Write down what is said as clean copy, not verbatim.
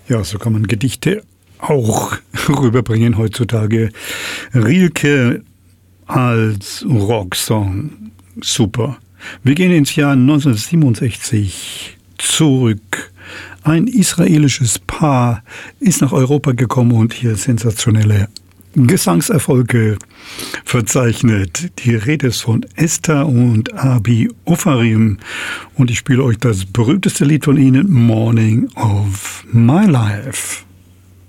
Ja, so kann man Gedichte auch rüberbringen heutzutage. Rilke als Rocksong, super. Wir gehen ins Jahr 1967 zurück. Ein israelisches Paar ist nach Europa gekommen und hier sensationelle Gesangserfolge verzeichnet. Die Rede ist von Esther und Abi Ofarim und ich spiele euch das berühmteste Lied von ihnen, Morning of My Life.